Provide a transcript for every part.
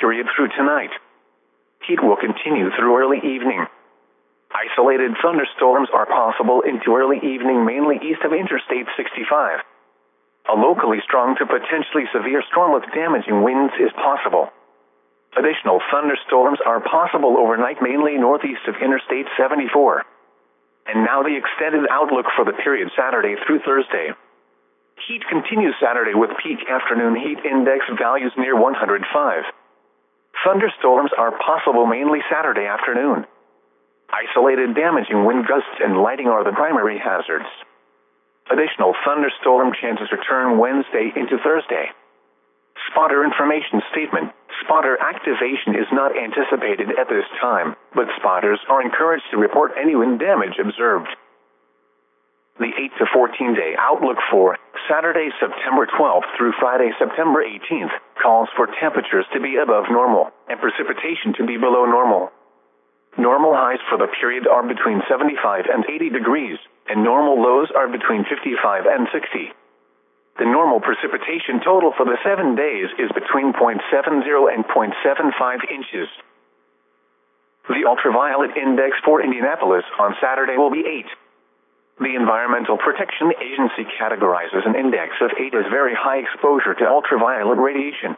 period through tonight. Heat will continue through early evening. Isolated thunderstorms are possible into early evening, mainly east of Interstate 65. A locally strong to potentially severe storm with damaging winds is possible. Additional thunderstorms are possible overnight, mainly northeast of Interstate 74. And now the extended outlook for the period Saturday through Thursday. Heat continues Saturday with peak afternoon heat index values near 105. Thunderstorms are possible mainly Saturday afternoon. Isolated damaging wind gusts and lighting are the primary hazards. Additional thunderstorm chances return Wednesday into Thursday. Spotter information statement. Spotter activation is not anticipated at this time, but spotters are encouraged to report any wind damage observed. The 8 to 14 day outlook for Saturday, September 12th through Friday, September 18th calls for temperatures to be above normal and precipitation to be below normal. Normal highs for the period are between 75 and 80 degrees, and normal lows are between 55 and 60. The normal precipitation total for the 7 days is between 0.70 and 0.75 inches. The ultraviolet index for Indianapolis on Saturday will be 8. The Environmental Protection Agency categorizes an index of 8 as very high exposure to ultraviolet radiation.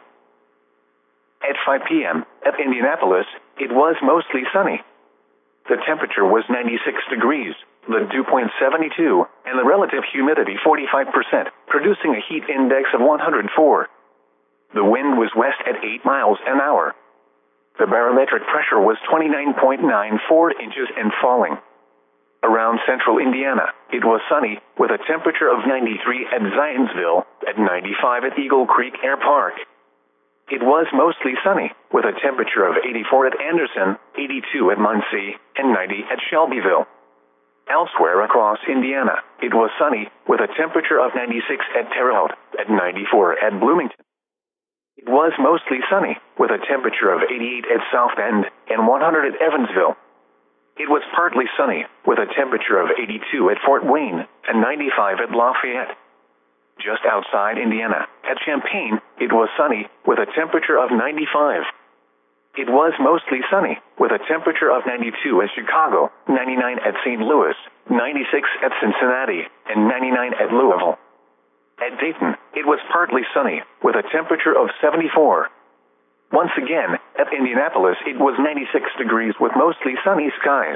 At 5 p.m. at Indianapolis, it was mostly sunny. The temperature was 96 degrees, the dew point 72, and the relative humidity 45%, producing a heat index of 104. The wind was west at 8 miles an hour. The barometric pressure was 29.94 inches and falling. Around central Indiana, it was sunny, with a temperature of 93 at Zionsville, at 95 at Eagle Creek Air Park. It was mostly sunny, with a temperature of 84 at Anderson, 82 at Muncie, and 90 at Shelbyville. Elsewhere across Indiana, it was sunny, with a temperature of 96 at Terre Haute, at 94 at Bloomington. It was mostly sunny, with a temperature of 88 at South Bend, and 100 at Evansville. It was partly sunny, with a temperature of 82 at Fort Wayne, and 95 at Lafayette. Just outside Indiana, at Champaign, it was sunny, with a temperature of 95. It was mostly sunny, with a temperature of 92 at Chicago, 99 at St. Louis, 96 at Cincinnati, and 99 at Louisville. At Dayton, it was partly sunny, with a temperature of 74. Once again, at Indianapolis, it was 96 degrees with mostly sunny skies.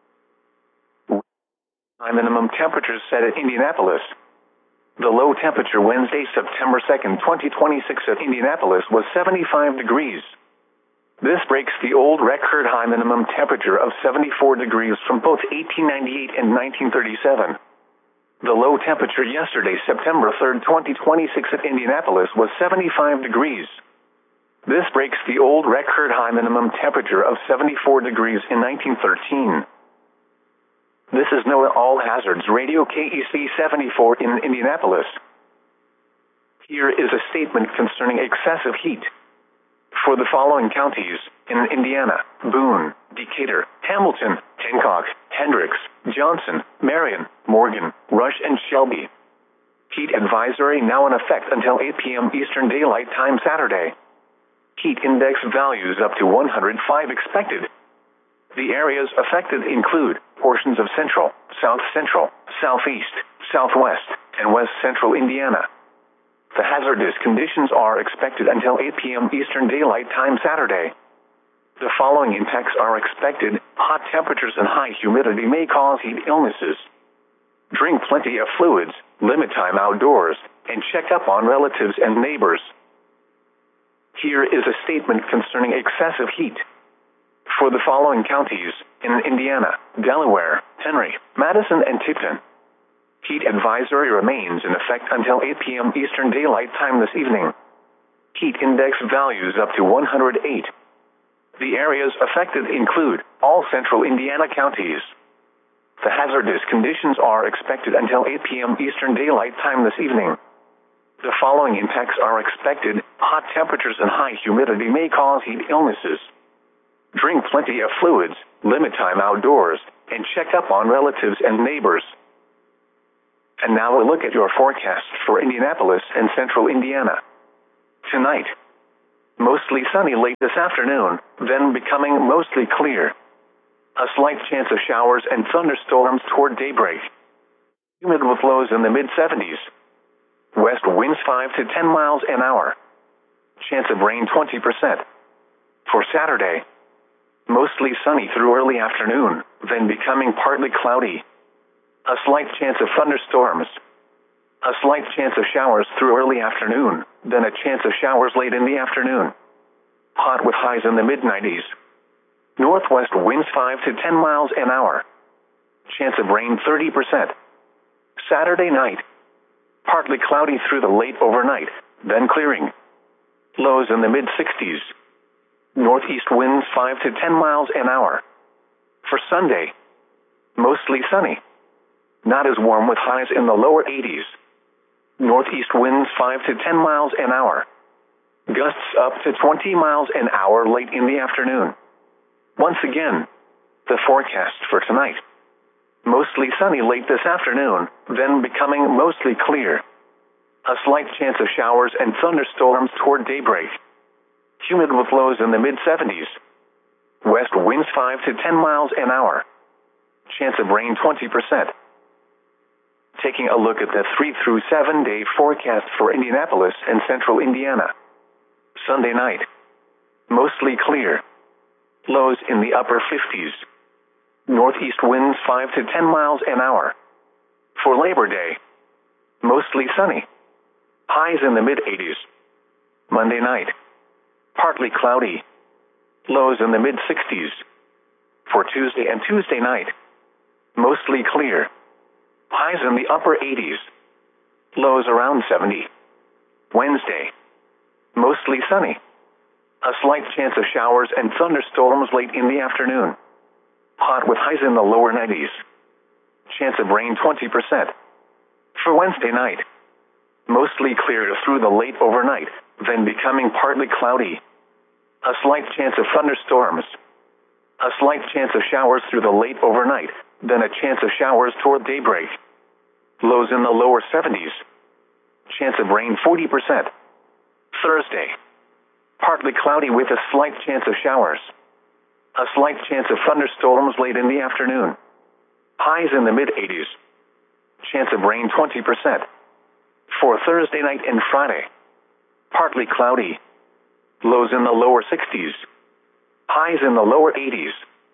High minimum temperatures set at Indianapolis. The low temperature Wednesday, September 2nd, 2026 at Indianapolis was 75 degrees. This breaks the old record high minimum temperature of 74 degrees from both 1898 and 1937. The low temperature yesterday, September 3rd, 2026 at Indianapolis was 75 degrees. This breaks the old record high minimum temperature of 74 degrees in 1913. This is NOAA All Hazards Radio KEC 74 in Indianapolis. Here is a statement concerning excessive heat. For the following counties in Indiana: Boone, Decatur, Hamilton, Hancock, Hendricks, Johnson, Marion, Morgan, Rush, and Shelby. Heat advisory now in effect until 8 p.m. Eastern Daylight Time Saturday. Heat index values up to 105 expected. The areas affected include portions of central, south central, southeast, southwest, and west central Indiana. The hazardous conditions are expected until 8 p.m. Eastern Daylight Time Saturday. The following impacts are expected: hot temperatures and high humidity may cause heat illnesses. Drink plenty of fluids, limit time outdoors, and check up on relatives and neighbors. Here is a statement concerning excessive heat. For the following counties in Indiana: Delaware, Henry, Madison, and Tipton. Heat advisory remains in effect until 8 p.m. Eastern Daylight Time this evening. Heat index values up to 108. The areas affected include all central Indiana counties. The hazardous conditions are expected until 8 p.m. Eastern Daylight Time this evening. The following impacts are expected: hot temperatures and high humidity may cause heat illnesses. Drink plenty of fluids, limit time outdoors, and check up on relatives and neighbors. And now a look at your forecast for Indianapolis and central Indiana. Tonight, Mostly sunny late this afternoon, then becoming mostly clear. A slight chance of showers and thunderstorms toward daybreak. Humid with lows in the mid-70s. West winds 5 to 10 miles an hour. Chance of rain 20%. For Saturday, mostly sunny through early afternoon, then becoming partly cloudy. A slight chance of thunderstorms. A slight chance of showers through early afternoon, then a chance of showers late in the afternoon. Hot with highs in the mid-90s. Northwest winds 5 to 10 miles an hour. Chance of rain 30%. Saturday night, partly cloudy through the late overnight, then clearing. Lows in the mid-60s. Northeast winds 5 to 10 miles an hour. For Sunday, mostly sunny. Not as warm with highs in the lower 80s. Northeast winds 5 to 10 miles an hour. Gusts up to 20 miles an hour late in the afternoon. Once again, the forecast for tonight. Mostly sunny late this afternoon, then becoming mostly clear. A slight chance of showers and thunderstorms toward daybreak. Humid with lows in the mid-70s. West winds 5 to 10 miles an hour. Chance of rain 20%. Taking a look at the 3 through 7 day forecast for Indianapolis and central Indiana. Sunday night, mostly clear. Lows in the upper 50s. Northeast winds 5 to 10 miles an hour. For Labor Day, mostly sunny. Highs in the mid-80s. Monday night, partly cloudy. Lows in the mid-60s. For Tuesday and Tuesday night, mostly clear. Highs in the upper 80s. Lows around 70. Wednesday, mostly sunny. A slight chance of showers and thunderstorms late in the afternoon. Hot with highs in the lower 90s. Chance of rain 20%. For Wednesday night, mostly clear through the late overnight, then becoming partly cloudy. A slight chance of thunderstorms. A slight chance of showers through the late overnight, then a chance of showers toward daybreak. Lows in the lower 70s. Chance of rain 40%. Thursday, partly cloudy with a slight chance of showers. A slight chance of thunderstorms late in the afternoon. Highs in the mid-80s. Chance of rain 20%. For Thursday night and Friday, partly cloudy. Lows in the lower 60s. Highs in the lower 80s.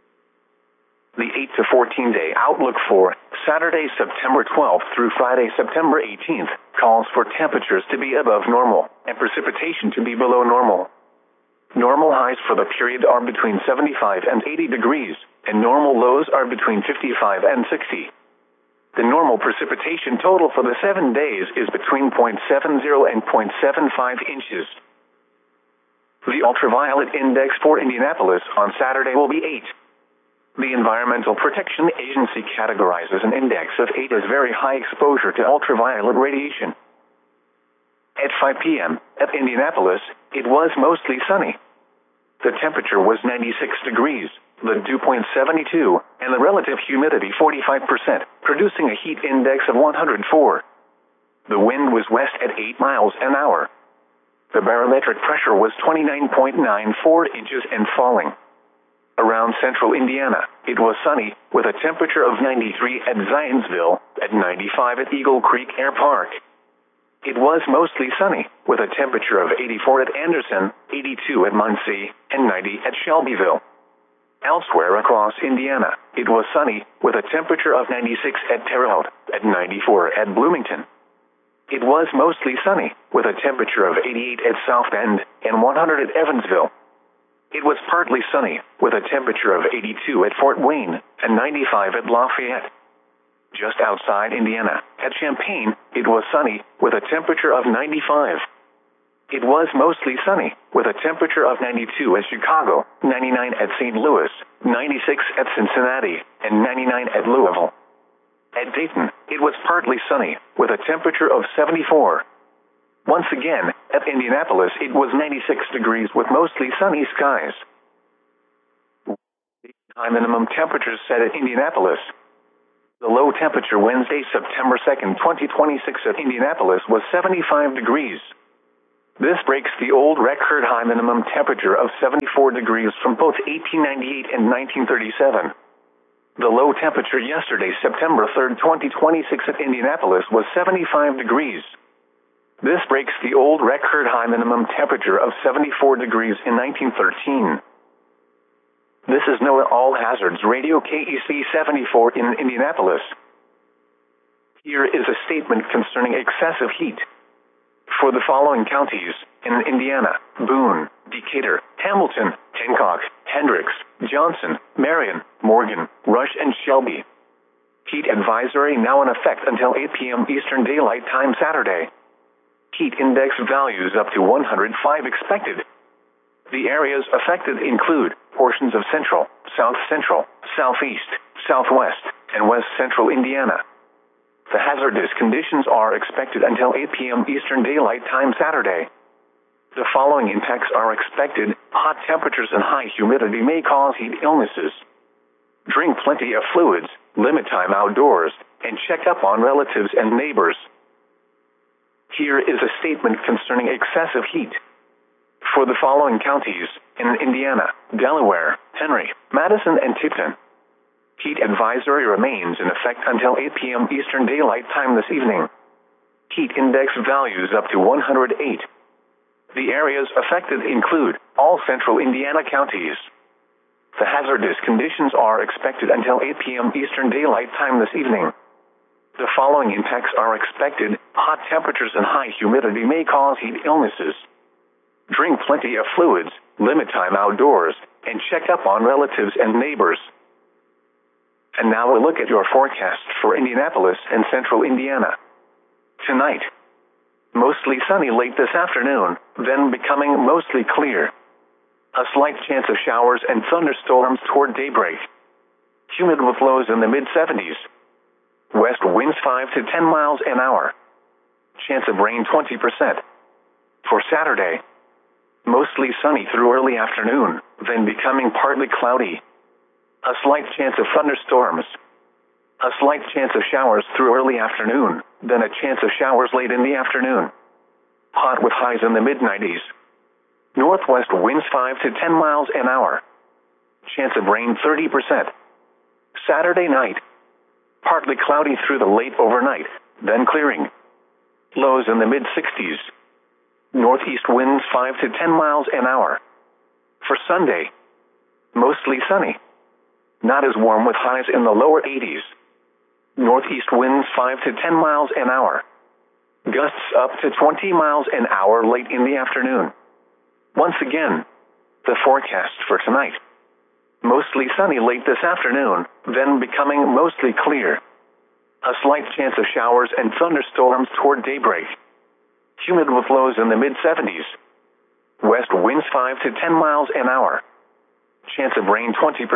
The 8 to 14 day outlook for Saturday, September 12th through Friday, September 18th calls for temperatures to be above normal and precipitation to be below normal. Normal highs for the period are between 75 and 80 degrees, and normal lows are between 55 and 60. The normal precipitation total for the 7 days is between 0.70 and 0.75 inches. The ultraviolet index for Indianapolis on Saturday will be 8. The Environmental Protection Agency categorizes an index of 8 as very high exposure to ultraviolet radiation. At 5 p.m. at Indianapolis, it was mostly sunny. The temperature was 96 degrees, the dew point 72, and the relative humidity 45%, producing a heat index of 104. The wind was west at 8 miles an hour. The barometric pressure was 29.94 inches and falling. Around central Indiana, it was sunny, with a temperature of 93 at Zionsville, at 95 at Eagle Creek Air Park. It was mostly sunny, with a temperature of 84 at Anderson, 82 at Muncie, and 90 at Shelbyville. Elsewhere across Indiana, it was sunny, with a temperature of 96 at Terre Haute, at 94 at Bloomington. It was mostly sunny, with a temperature of 88 at South Bend, and 100 at Evansville. It was partly sunny, with a temperature of 82 at Fort Wayne, and 95 at Lafayette. Just outside Indiana, at Champaign, it was sunny, with a temperature of 95. It was mostly sunny, with a temperature of 92 at Chicago, 99 at St. Louis, 96 at Cincinnati, and 99 at Louisville. At Dayton, it was partly sunny, with a temperature of 74. Once again, at Indianapolis, it was 96 degrees with mostly sunny skies. High minimum temperatures set at Indianapolis. The low temperature Wednesday, September 2nd, 2026 at Indianapolis was 75 degrees. This breaks the old record high minimum temperature of 74 degrees from both 1898 and 1937. The low temperature yesterday, September 3, 2026 at Indianapolis was 75 degrees. This breaks the old record high minimum temperature of 74 degrees in 1913. This is NOAA All Hazards Radio KEC 74 in Indianapolis. Here is a statement concerning excessive heat. For the following counties in Indiana: Boone, Decatur, Hamilton, Hancock, Hendricks, Johnson, Marion, Morgan, Rush, and Shelby. Heat advisory now in effect until 8 p.m. Eastern Daylight Time Saturday. Heat index values up to 105 expected. The areas affected include portions of central, south central, southeast, southwest, and west central Indiana. The hazardous conditions are expected until 8 p.m. Eastern Daylight Time Saturday. The following impacts are expected: hot temperatures and high humidity may cause heat illnesses. Drink plenty of fluids, limit time outdoors, and check up on relatives and neighbors. Here is a statement concerning excessive heat. For the following counties in Indiana: Delaware, Henry, Madison, and Tipton. Heat advisory remains in effect until 8 p.m. Eastern Daylight Time this evening. Heat index values up to 108. The areas affected include all central Indiana counties. The hazardous conditions are expected until 8 p.m. Eastern Daylight Time this evening. The following impacts are expected: hot temperatures and high humidity may cause heat illnesses. Drink plenty of fluids, limit time outdoors, and check up on relatives and neighbors. And now a look at your forecast for Indianapolis and central Indiana. Tonight, mostly sunny late this afternoon, then becoming mostly clear. A slight chance of showers and thunderstorms toward daybreak. Humid with lows in the mid-70s. West winds 5 to 10 miles an hour. Chance of rain 20%. For Saturday, mostly sunny through early afternoon, then becoming partly cloudy. A slight chance of thunderstorms. A slight chance of showers through early afternoon, then a chance of showers late in the afternoon. Hot with highs in the mid-90s. Northwest winds 5 to 10 miles an hour. Chance of rain 30%. Saturday night, partly cloudy through the late overnight, then clearing. Lows in the mid-60s. Northeast winds 5 to 10 miles an hour. For Sunday, mostly sunny. Not as warm with highs in the lower 80s. Northeast winds 5 to 10 miles an hour. Gusts up to 20 miles an hour late in the afternoon. Once again, the forecast for tonight. Mostly sunny late this afternoon, then becoming mostly clear. A slight chance of showers and thunderstorms toward daybreak. Humid with lows in the mid-70s. West winds 5 to 10 miles an hour. Chance of rain 20%.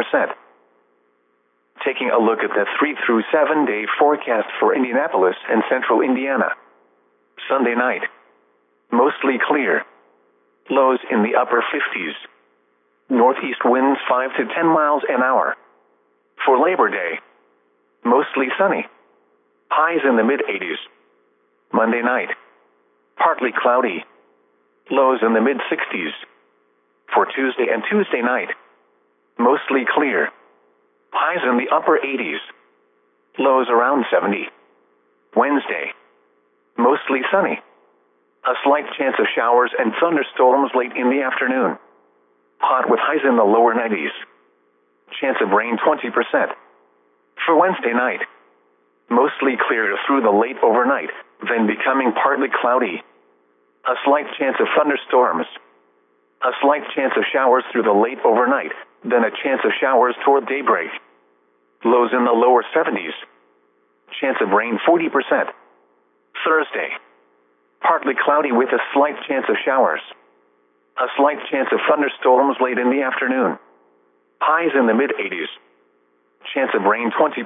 Taking a look at the 3 through 7 day forecast for Indianapolis and central Indiana. Sunday night, mostly clear. Lows in the upper 50s. Northeast winds 5 to 10 miles an hour. For Labor Day, mostly sunny. Highs in the mid-80s. Monday night, partly cloudy. Lows in the mid-60s. For Tuesday and Tuesday night, mostly clear. Highs in the upper 80s. Lows around 70. Wednesday, mostly sunny. A slight chance of showers and thunderstorms late in the afternoon. Hot with highs in the lower 90s. Chance of rain 20%. For Wednesday night, mostly clear through the late overnight, then becoming partly cloudy. A slight chance of thunderstorms. A slight chance of showers through the late overnight, then a chance of showers toward daybreak. Lows in the lower 70s. Chance of rain 40%. Thursday, partly cloudy with a slight chance of showers. A slight chance of thunderstorms late in the afternoon. Highs in the mid-80s. Chance of rain 20%.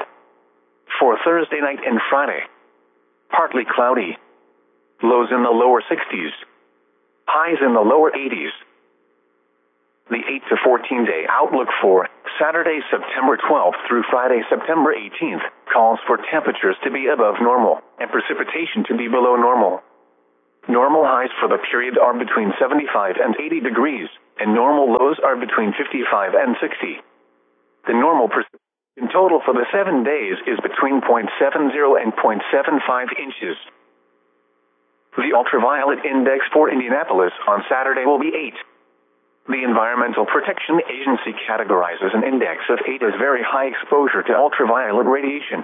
For Thursday night and Friday, partly cloudy. Lows in the lower 60s. Highs in the lower 80s. The 8 to 14 day outlook for Saturday, September 12th through Friday, September 18th calls for temperatures to be above normal and precipitation to be below normal. Normal highs for the period are between 75 and 80 degrees, and normal lows are between 55 and 60. The normal precipitation total for the 7 days is between 0.70 and 0.75 inches. The ultraviolet index for Indianapolis on Saturday will be 8. The Environmental Protection Agency categorizes an index of 8 as very high exposure to ultraviolet radiation.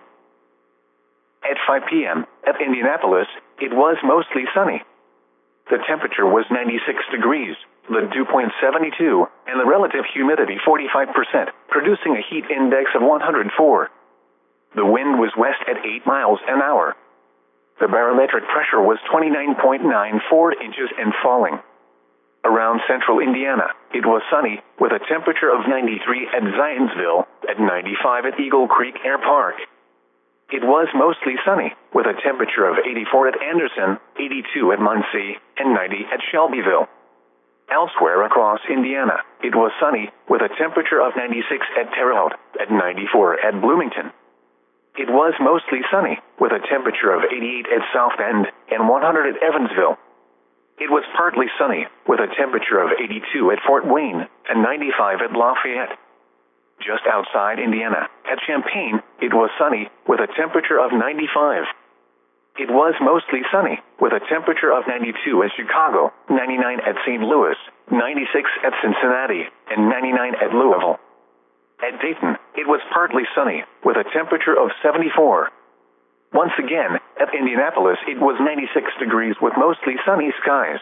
At 5 p.m. at Indianapolis, it was mostly sunny. The temperature was 96 degrees, the dew point 72, and the relative humidity 45%, producing a heat index of 104. The wind was west at 8 miles an hour. The barometric pressure was 29.94 inches and falling. Around central Indiana, it was sunny, with a temperature of 93 at Zionsville, at 95 at Eagle Creek Air Park. It was mostly sunny, with a temperature of 84 at Anderson, 82 at Muncie, and 90 at Shelbyville. Elsewhere across Indiana, it was sunny, with a temperature of 96 at Terre Haute, at 94 at Bloomington. It was mostly sunny, with a temperature of 88 at South Bend, and 100 at Evansville. It was partly sunny, with a temperature of 82 at Fort Wayne, and 95 at Lafayette. Just outside Indiana, at Champaign, it was sunny, with a temperature of 95. It was mostly sunny, with a temperature of 92 at Chicago, 99 at St. Louis, 96 at Cincinnati, and 99 at Louisville. At Dayton, it was partly sunny, with a temperature of 74. Once again, at Indianapolis, it was 96 degrees with mostly sunny skies.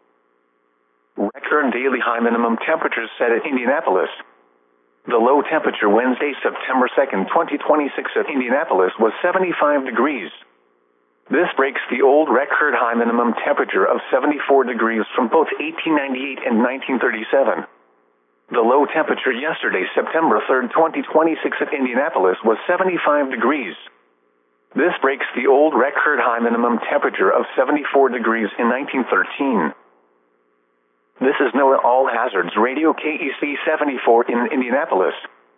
Record daily high minimum temperatures set at Indianapolis. The low temperature Wednesday, September 2, 2026 at Indianapolis was 75 degrees. This breaks the old record high minimum temperature of 74 degrees from both 1898 and 1937. The low temperature yesterday, September 3, 2026 at Indianapolis was 75 degrees. This breaks the old record high minimum temperature of 74 degrees in 1913. This is NOAA All Hazards Radio KEC 74 in Indianapolis.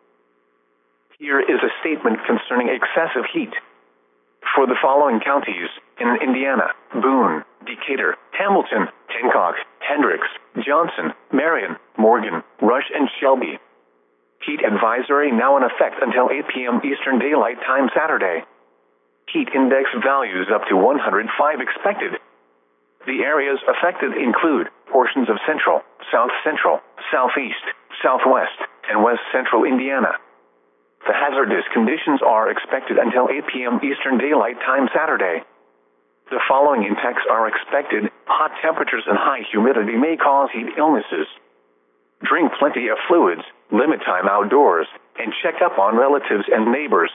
Here is a statement concerning excessive heat. For the following counties in Indiana: Boone, Decatur, Hamilton, Hancock, Hendricks, Johnson, Marion, Morgan, Rush, and Shelby. Heat advisory now in effect until 8 p.m. Eastern Daylight Time Saturday. Heat index values up to 105 expected. The areas affected include portions of central, south central, southeast, southwest, and west central Indiana. The hazardous conditions are expected until 8 p.m. Eastern Daylight Time Saturday. The following impacts are expected. Hot temperatures and high humidity may cause heat illnesses. Drink plenty of fluids, limit time outdoors, and check up on relatives and neighbors.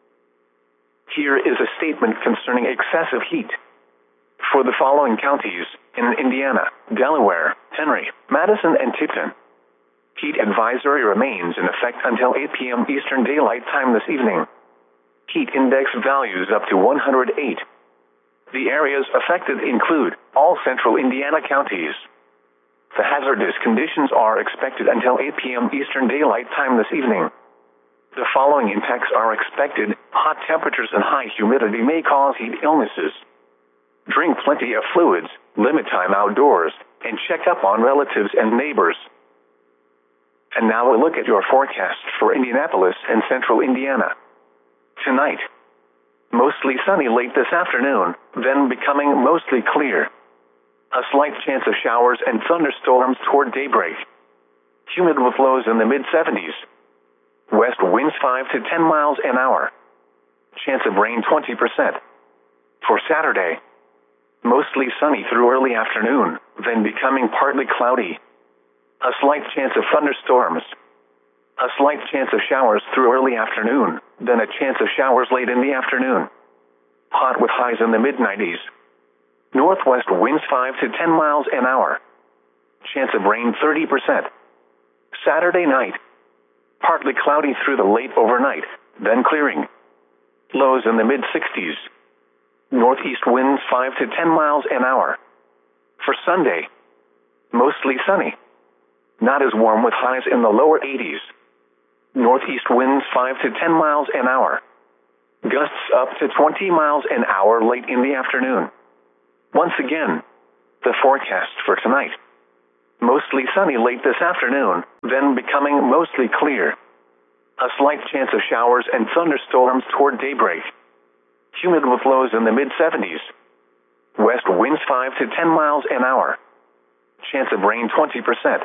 Here is a statement concerning excessive heat. For the following counties in Indiana: Delaware, Henry, Madison, and Tipton. Heat advisory remains in effect until 8 p.m. Eastern Daylight Time this evening. Heat index values up to 108. The areas affected include all central Indiana counties. The hazardous conditions are expected until 8 p.m. Eastern Daylight Time this evening. The following impacts are expected. Hot temperatures and high humidity may cause heat illnesses. Drink plenty of fluids, limit time outdoors, and check up on relatives and neighbors. And now a look at your forecast for Indianapolis and central Indiana. Tonight, mostly sunny late this afternoon, then becoming mostly clear. A slight chance of showers and thunderstorms toward daybreak. Humid with lows in the mid-70s. West winds 5 to 10 miles an hour. Chance of rain 20%. For Saturday, mostly sunny through early afternoon, then becoming partly cloudy. A slight chance of thunderstorms. A slight chance of showers through early afternoon, then a chance of showers late in the afternoon. Hot with highs in the mid-90s. Northwest winds 5 to 10 miles an hour. Chance of rain 30%. Saturday night, partly cloudy through the late overnight, then clearing. Lows in the mid-60s. Northeast winds 5 to 10 miles an hour. For Sunday, mostly sunny. Not as warm with highs in the lower 80s. Northeast winds 5 to 10 miles an hour. Gusts up to 20 miles an hour late in the afternoon. Once again, The forecast for tonight. Mostly sunny late this afternoon, then becoming mostly clear. A slight chance of showers and thunderstorms toward daybreak. Humid with lows in the mid-70s. West winds 5 to 10 miles an hour. Chance of rain 20%.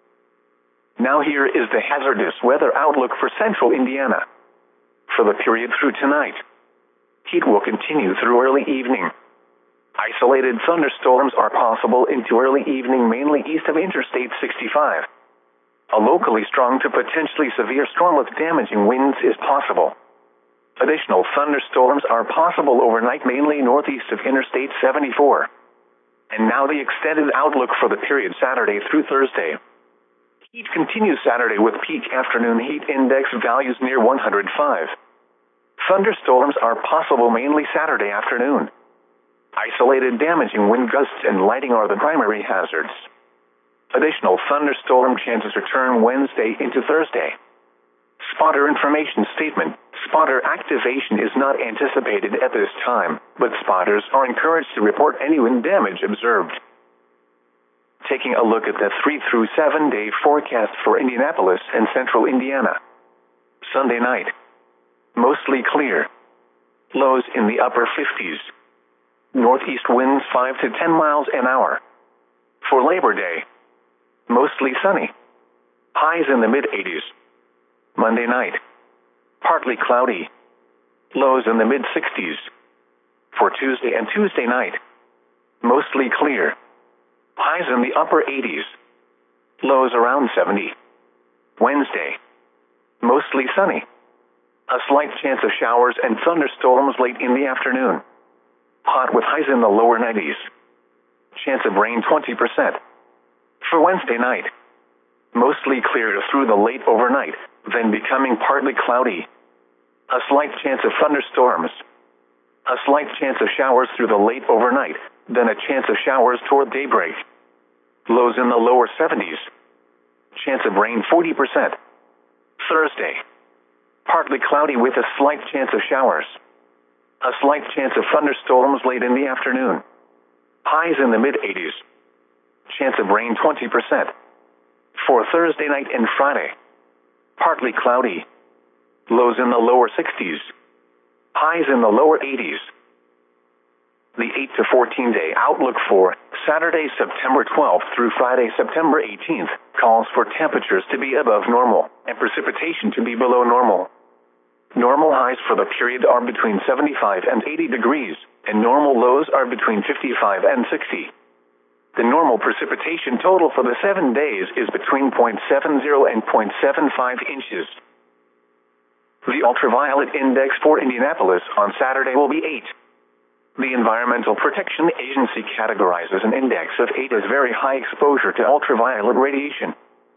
Now here is the hazardous weather outlook for central Indiana. For the period through tonight. Heat will continue through early evening. Isolated thunderstorms are possible into early evening mainly east of Interstate 65. A locally strong to potentially severe storm with damaging winds is possible. Additional thunderstorms are possible overnight mainly northeast of Interstate 74. And now the extended outlook for the period Saturday through Thursday. Heat continues Saturday with peak afternoon heat index values near 105. Thunderstorms are possible mainly Saturday afternoon. Isolated damaging wind gusts and lighting are the primary hazards. Additional thunderstorm chances return Wednesday into Thursday. Spotter information statement. Spotter activation is not anticipated at this time, but spotters are encouraged to report any wind damage observed. Taking a look at the 3 through 7 day forecast for Indianapolis and central Indiana. Sunday night. Mostly clear. Lows in the upper 50s. Northeast winds 5 to 10 miles an hour. For Labor Day. Mostly sunny. Highs in the mid-80s. Monday night. Partly cloudy. Lows in the mid-60s. For Tuesday and Tuesday night. Mostly clear. Highs in the upper 80s. Lows around 70. Wednesday. Mostly sunny. A slight chance of showers and thunderstorms late in the afternoon. Hot with highs in the lower 90s. Chance of rain 20%. For Wednesday night. Mostly clear through the late overnight, then becoming partly cloudy. A slight chance of thunderstorms. A slight chance of showers through the late overnight, then a chance of showers toward daybreak. Lows in the lower 70s. Chance of rain 40%. Thursday. Partly cloudy with a slight chance of showers. A slight chance of thunderstorms late in the afternoon. Highs in the mid-80s. Chance of rain 20%. For Thursday night and Friday. Partly cloudy. Lows in the lower 60s. Highs in the lower 80s. The 8 to 14 day outlook for Saturday, September 12th through Friday, September 18th calls for temperatures to be above normal and precipitation to be below normal. Normal highs for the period are between 75 and 80 degrees, and normal lows are between 55 and 60. The normal precipitation total for the 7 days is between 0.70 and 0.75 inches. The ultraviolet index for Indianapolis on Saturday will be 8. The Environmental Protection Agency categorizes an index of 8 as very high exposure to ultraviolet radiation.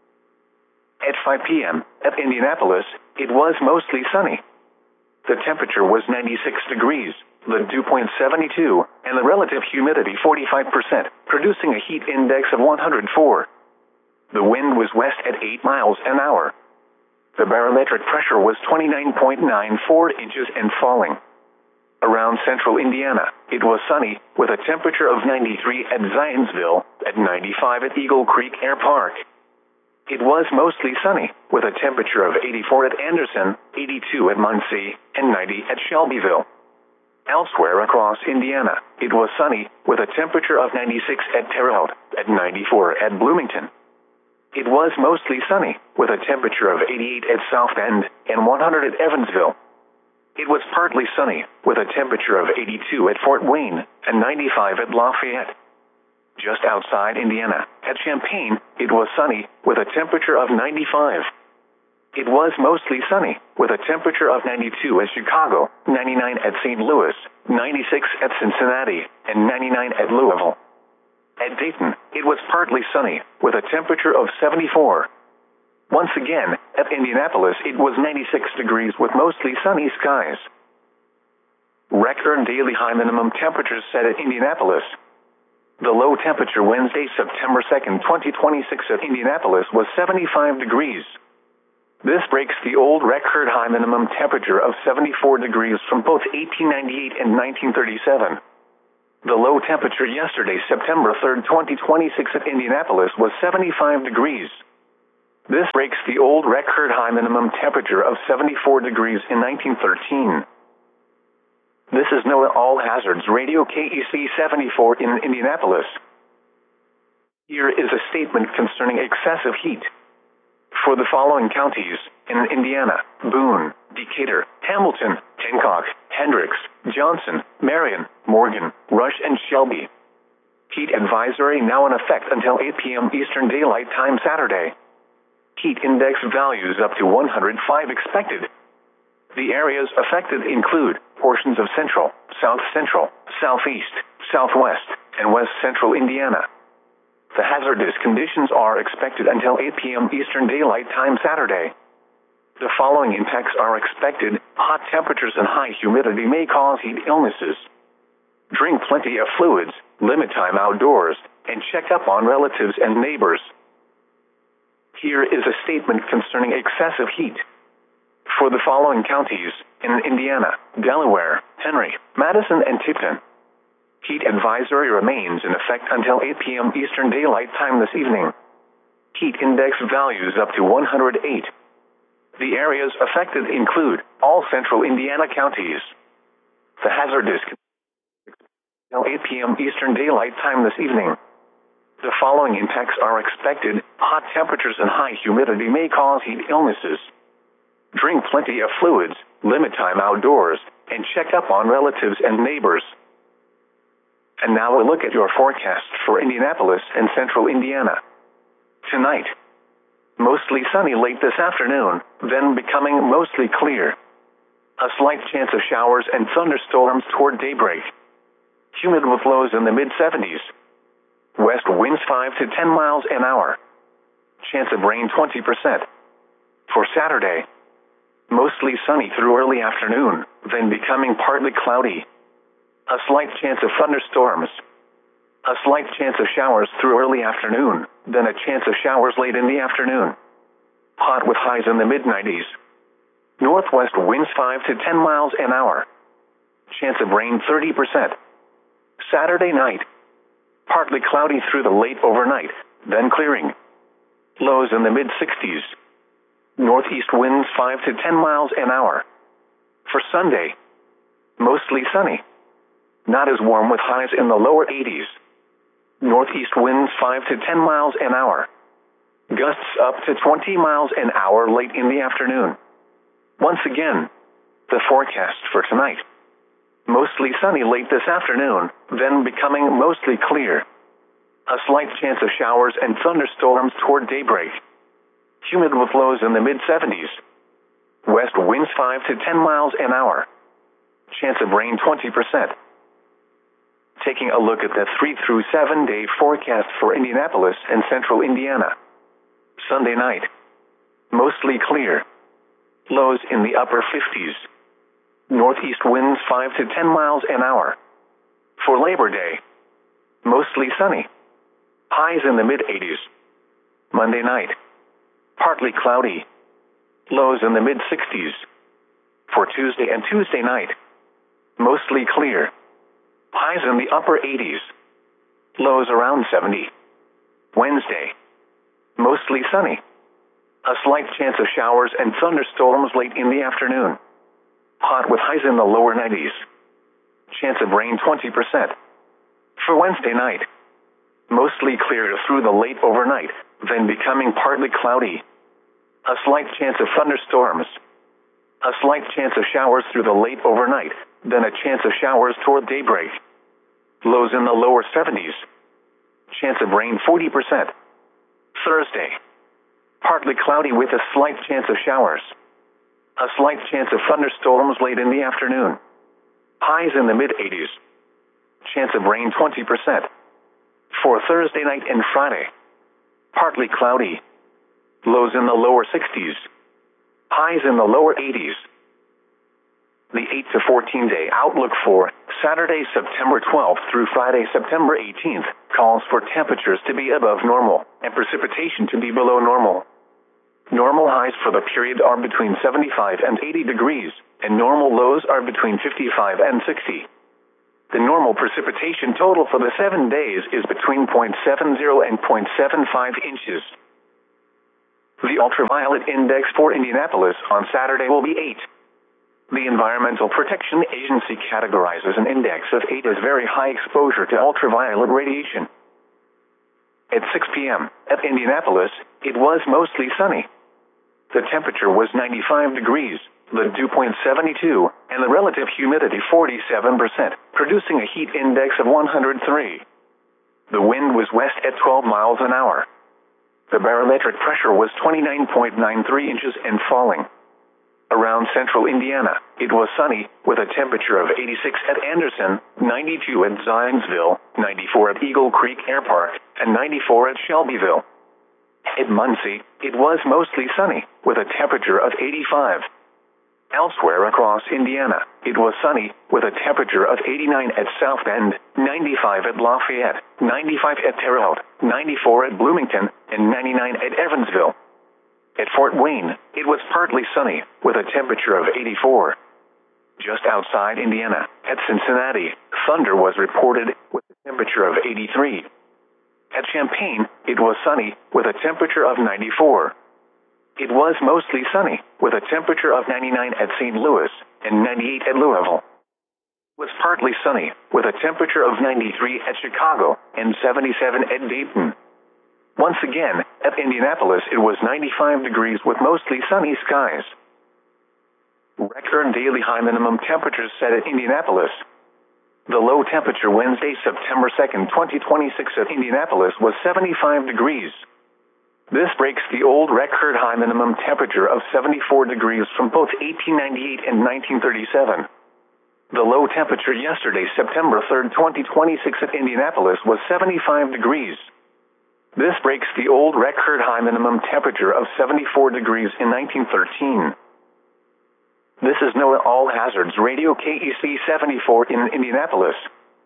At 5 p.m. at Indianapolis, it was mostly sunny. The temperature was 96 degrees, the dew point 72, and the relative humidity 45%, producing a heat index of 104. The wind was west at 8 miles an hour. The barometric pressure was 29.94 inches and falling. Around central Indiana, it was sunny, with a temperature of 93 at Zionsville, at 95 at Eagle Creek Air Park. It was mostly sunny, with a temperature of 84 at Anderson, 82 at Muncie, and 90 at Shelbyville. Elsewhere across Indiana, it was sunny, with a temperature of 96 at Terre Haute, at 94 at Bloomington. It was mostly sunny, with a temperature of 88 at South Bend, and 100 at Evansville. It was partly sunny, with a temperature of 82 at Fort Wayne, and 95 at Lafayette. Just outside Indiana, at Champaign, it was sunny, with a temperature of 95. It was mostly sunny, with a temperature of 92 at Chicago, 99 at St. Louis, 96 at Cincinnati, and 99 at Louisville. At Dayton, it was partly sunny, with a temperature of 74. Once again, at Indianapolis, it was 96 degrees with mostly sunny skies. Record daily high minimum temperatures set at Indianapolis. The low temperature Wednesday, September 2nd, 2026 at Indianapolis was 75 degrees. This breaks the old record high minimum temperature of 74 degrees from both 1898 and 1937. The low temperature yesterday, September 3, 2026 at Indianapolis was 75 degrees. This breaks the old record high minimum temperature of 74 degrees in 1913. This is NOAA All Hazards Radio KEC 74 in Indianapolis. Here is a statement concerning excessive heat. For the following counties in Indiana: Boone, Decatur, Hamilton, Hancock, Hendricks, Johnson, Marion, Morgan, Rush, and Shelby. Heat advisory now in effect until 8 p.m. Eastern Daylight Time Saturday. Heat index values up to 105 expected. The areas affected include portions of central, south central, southeast, southwest, and west central Indiana. The hazardous conditions are expected until 8 p.m. Eastern Daylight Time Saturday. The following impacts are expected: hot temperatures and high humidity may cause heat illnesses. Drink plenty of fluids, limit time outdoors, and check up on relatives and neighbors. Here is a statement concerning excessive heat. For the following counties in Indiana: Delaware, Henry, Madison, and Tipton. Heat advisory remains in effect until 8 p.m. Eastern Daylight Time this evening. Heat index values up to 108. The areas affected include all central Indiana counties. The hazardous until 8 p.m. Eastern Daylight Time this evening. The following impacts are expected: hot temperatures and high humidity may cause heat illnesses. Drink plenty of fluids, limit time outdoors, and check up on relatives and neighbors. And now a look at your forecast for Indianapolis and central Indiana. Tonight, mostly sunny late this afternoon, then becoming mostly clear. A slight chance of showers and thunderstorms toward daybreak. Humid with lows in the mid-70s. West winds 5 to 10 miles an hour. Chance of rain 20%. For Saturday, mostly sunny through early afternoon, then becoming partly cloudy. A slight chance of thunderstorms. A slight chance of showers through early afternoon, then a chance of showers late in the afternoon. Hot with highs in the mid-90s. Northwest winds 5 to 10 miles an hour. Chance of rain 30%. Saturday night, partly cloudy through the late overnight, then clearing. Lows in the mid-60s. Northeast winds 5 to 10 miles an hour. For Sunday, mostly sunny. Not as warm with highs in the lower 80s. Northeast winds 5 to 10 miles an hour. Gusts up to 20 miles an hour late in the afternoon. Once again, the forecast for tonight. Mostly sunny late this afternoon, then becoming mostly clear. A slight chance of showers and thunderstorms toward daybreak. Humid with lows in the mid-70s. West winds 5 to 10 miles an hour. Chance of rain 20%. Taking a look at the 3 through 7 day forecast for Indianapolis and central Indiana. Sunday night, mostly clear. Lows in the upper 50s. Northeast winds 5 to 10 miles an hour. For Labor Day, mostly sunny. Highs in the mid-80s. Monday night, partly cloudy. Lows in the mid-60s. For Tuesday and Tuesday night, mostly clear. Highs in the upper 80s. Lows around 70. Wednesday, mostly sunny. A slight chance of showers and thunderstorms late in the afternoon. Hot with highs in the lower 90s. Chance of rain 20%. For Wednesday night, mostly clear through the late overnight, then becoming partly cloudy. A slight chance of thunderstorms. A slight chance of showers through the late overnight, then a chance of showers toward daybreak. Lows in the lower 70s. Chance of rain 40%. Thursday, partly cloudy with a slight chance of showers. A slight chance of thunderstorms late in the afternoon. Highs in the mid-80s. Chance of rain 20%. For Thursday night and Friday, partly cloudy. Lows in the lower 60s. Highs in the lower 80s. The 8 to 14 day outlook for Saturday, September 12th through Friday, September 18th calls for temperatures to be above normal and precipitation to be below normal. Normal highs for the period are between 75 and 80 degrees, and normal lows are between 55 and 60. The normal precipitation total for the 7 days is between 0.70 and 0.75 inches. The ultraviolet index for Indianapolis on Saturday will be 8. The Environmental Protection Agency categorizes an index of 8 as very high exposure to ultraviolet radiation. At 6 p.m. at Indianapolis, it was mostly sunny. The temperature was 95 degrees, the dew point 72, and the relative humidity 47%, producing a heat index of 103. The wind was west at 12 miles an hour. The barometric pressure was 29.93 inches and falling. Around central Indiana, it was sunny, with a temperature of 86 at Anderson, 92 at Zionsville, 94 at Eagle Creek Air Park, and 94 at Shelbyville. At Muncie, it was mostly sunny, with a temperature of 85. Elsewhere across Indiana, it was sunny, with a temperature of 89 at South Bend, 95 at Lafayette, 95 at Terre Haute, 94 at Bloomington, and 99 at Evansville. At Fort Wayne, it was partly sunny, with a temperature of 84. Just outside Indiana, at Cincinnati, thunder was reported, with a temperature of 83. At Champaign, it was sunny, with a temperature of 94. It was mostly sunny, with a temperature of 99 at St. Louis, and 98 at Louisville. It was partly sunny, with a temperature of 93 at Chicago, and 77 at Dayton. Once again, at Indianapolis, it was 95 degrees with mostly sunny skies. Record daily high minimum temperatures set at Indianapolis. The low temperature Wednesday, September 2nd, 2026 at Indianapolis was 75 degrees. This breaks the old record high minimum temperature of 74 degrees from both 1898 and 1937. The low temperature yesterday, September 3rd, 2026 at Indianapolis was 75 degrees. This breaks the old record high minimum temperature of 74 degrees in 1913. This is NOAA All Hazards Radio KEC 74 in Indianapolis.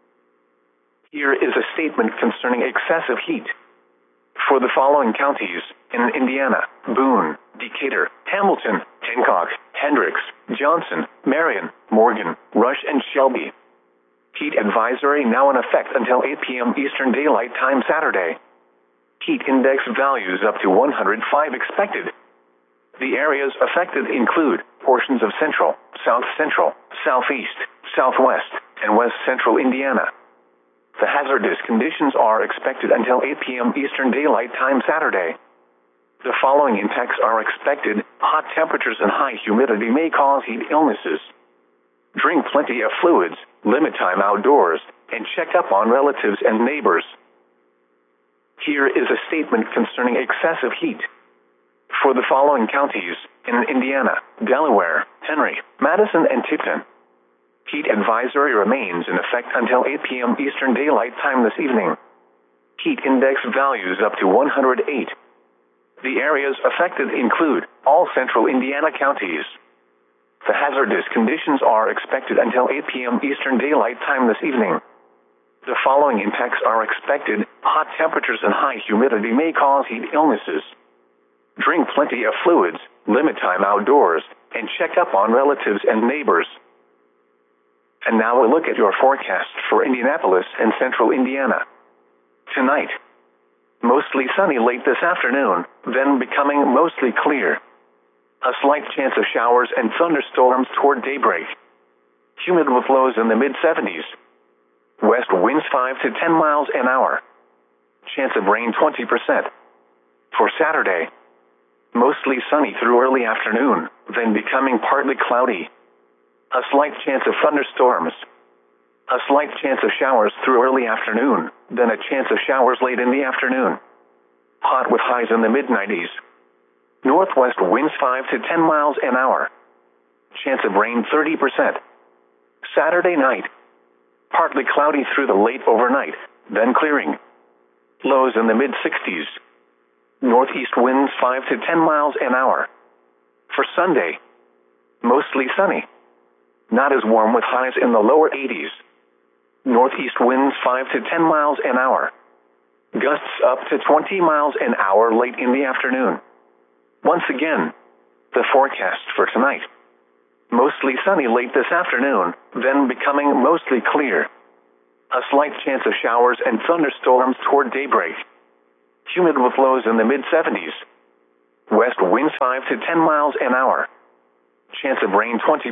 Here is a statement concerning excessive heat. For the following counties in Indiana: Boone, Decatur, Hamilton, Hancock, Hendricks, Johnson, Marion, Morgan, Rush, and Shelby. Heat advisory now in effect until 8 p.m. Eastern Daylight Time Saturday. Heat index values up to 105 expected. The areas affected include portions of central, south central, southeast, southwest, and west central Indiana. The hazardous conditions are expected until 8 p.m. Eastern Daylight Time Saturday. The following impacts are expected: hot temperatures and high humidity may cause heat illnesses. Drink plenty of fluids, limit time outdoors, and check up on relatives and neighbors. Here is a statement concerning excessive heat. For the following counties in Indiana: Delaware, Henry, Madison, and Tipton. Heat advisory remains in effect until 8 p.m. Eastern Daylight Time this evening. Heat index values up to 108. The areas affected include all central Indiana counties. The hazardous conditions are expected until 8 p.m. Eastern Daylight Time this evening. The following impacts are expected: hot temperatures and high humidity may cause heat illnesses. Drink plenty of fluids, limit time outdoors, and check up on relatives and neighbors. And now a look at your forecast for Indianapolis and central Indiana. Tonight, mostly sunny late this afternoon, then becoming mostly clear. A slight chance of showers and thunderstorms toward daybreak. Humid with lows in the mid-70s. West winds 5 to 10 miles an hour. Chance of rain 20%. For Saturday, mostly sunny through early afternoon, then becoming partly cloudy. A slight chance of thunderstorms. A slight chance of showers through early afternoon, then a chance of showers late in the afternoon. Hot with highs in the mid-90s. Northwest winds 5 to 10 miles an hour. Chance of rain 30%. Saturday night, partly cloudy through the late overnight, then clearing. Lows in the mid-60s. Northeast winds 5 to 10 miles an hour. For Sunday, mostly sunny. Not as warm with highs in the lower 80s. Northeast winds 5 to 10 miles an hour. Gusts up to 20 miles an hour late in the afternoon. Once again, the forecast for tonight. Mostly sunny late this afternoon, then becoming mostly clear. A slight chance of showers and thunderstorms toward daybreak. Humid with lows in the mid-70s. West winds 5 to 10 miles an hour. Chance of rain 20%.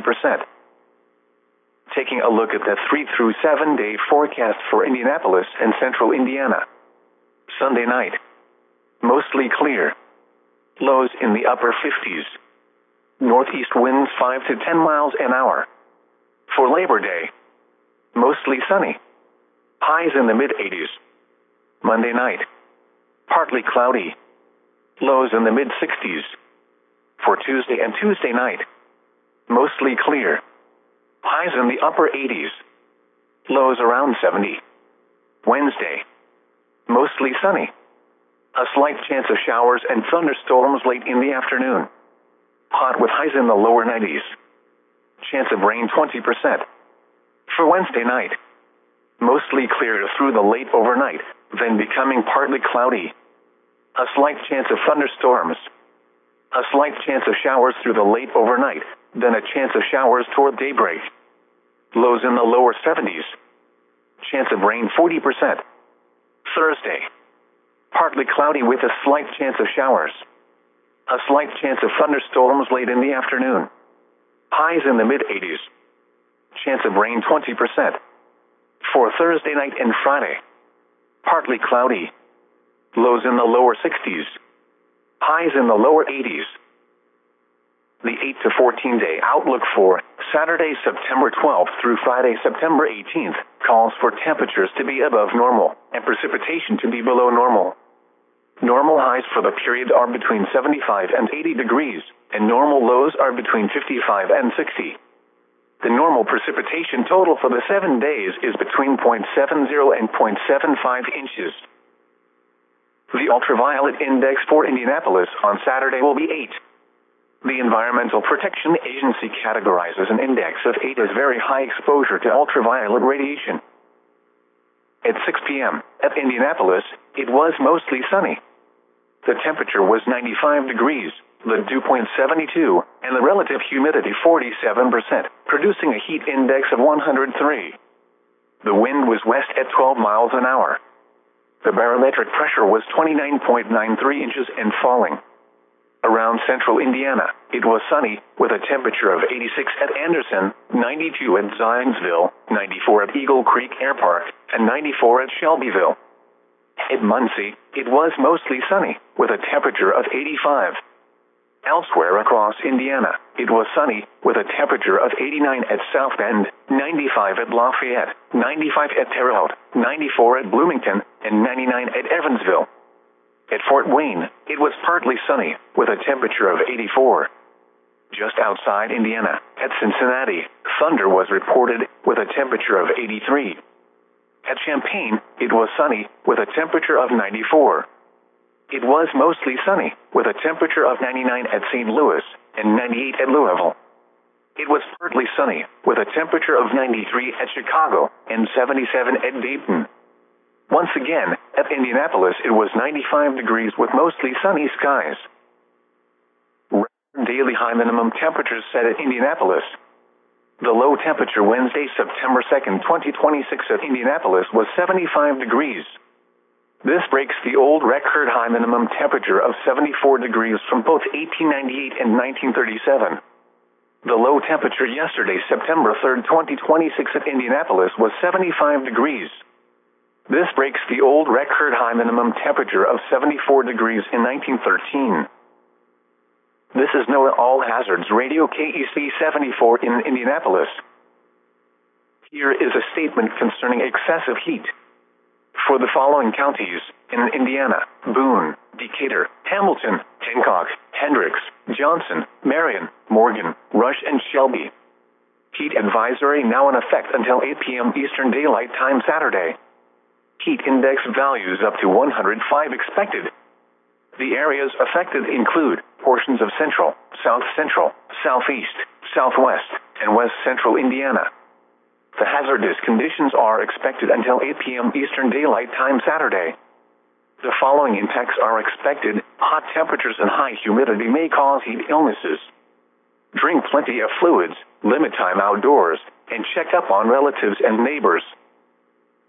Taking a look at the 3 through 7 day forecast for Indianapolis and central Indiana. Sunday night. Mostly clear. Lows in the upper 50s. Northeast winds 5 to 10 miles an hour. For Labor Day. Mostly sunny. Highs in the mid-80s. Monday night. Partly cloudy. Lows in the mid-60s. For Tuesday and Tuesday night. Mostly clear. Highs in the upper 80s. Lows around 70. Wednesday. Mostly sunny. A slight chance of showers and thunderstorms late in the afternoon. Hot with highs in the lower 90s. Chance of rain 20%. For Wednesday night. Mostly clear through the late overnight, then becoming partly cloudy. A slight chance of thunderstorms. A slight chance of showers through the late overnight, then a chance of showers toward daybreak. Lows in the lower 70s. Chance of rain 40%. Thursday. Partly cloudy with a slight chance of showers. A slight chance of thunderstorms late in the afternoon. Highs in the mid-80s. Chance of rain 20%. For Thursday night and Friday. Partly cloudy. Lows in the lower 60s. Highs in the lower 80s. The 8 to 14 day outlook for Saturday, September 12th through Friday, September 18th calls for temperatures to be above normal and precipitation to be below normal. Normal highs for the period are between 75 and 80 degrees, and normal lows are between 55 and 60. The normal precipitation total for the 7 days is between 0.70 and 0.75 inches. The ultraviolet index for Indianapolis on Saturday will be 8. The Environmental Protection Agency categorizes an index of 8 as very high exposure to ultraviolet radiation. At 6 p.m. at Indianapolis, it was mostly sunny. The temperature was 95 degrees, the dew point 72, and the relative humidity 47%, producing a heat index of 103. The wind was west at 12 miles an hour. The barometric pressure was 29.93 inches and falling. Around central Indiana, it was sunny, with a temperature of 86 at Anderson, 92 at Zionsville, 94 at Eagle Creek Air Park, and 94 at Shelbyville. At Muncie, it was mostly sunny, with a temperature of 85. Elsewhere across Indiana, it was sunny, with a temperature of 89 at South Bend, 95 at Lafayette, 95 at Terre Haute, 94 at Bloomington, and 99 at Evansville. At Fort Wayne, it was partly sunny, with a temperature of 84. Just outside Indiana, at Cincinnati, thunder was reported, with a temperature of 83. At Champaign, it was sunny, with a temperature of 94. It was mostly sunny, with a temperature of 99 at St. Louis, and 98 at Louisville. It was partly sunny, with a temperature of 93 at Chicago, and 77 at Dayton. Once again, at Indianapolis it was 95 degrees with mostly sunny skies. Daily high minimum temperatures set at Indianapolis. The low temperature Wednesday, September 2nd, 2026 at Indianapolis was 75 degrees. This breaks the old record high minimum temperature of 74 degrees from both 1898 and 1937. The low temperature yesterday, September 3rd, 2026 at Indianapolis was 75 degrees. This breaks the old record high minimum temperature of 74 degrees in 1913. This is NOAA All Hazards Radio KEC 74 in Indianapolis. Here is a statement concerning excessive heat. For the following counties in Indiana: Boone, Decatur, Hamilton, Hancock, Hendricks, Johnson, Marion, Morgan, Rush, and Shelby. Heat advisory now in effect until 8 p.m. Eastern Daylight Time Saturday. Heat index values up to 105 expected. The areas affected include portions of central, south central, southeast, southwest, and west central Indiana. The hazardous conditions are expected until 8 p.m. Eastern Daylight Time Saturday. The following impacts are expected. Hot temperatures and high humidity may cause heat illnesses. Drink plenty of fluids, limit time outdoors, and check up on relatives and neighbors.